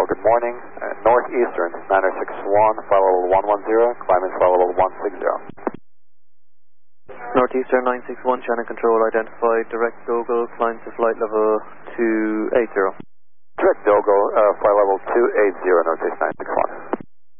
good morning. Northeastern, Niner 61, flight level 110, climbing flight level 160. Northeastern 961, Shannon Control identified, direct Dogo, climb to flight level 280. Direct Dogo, flight level 280, Northeast 961.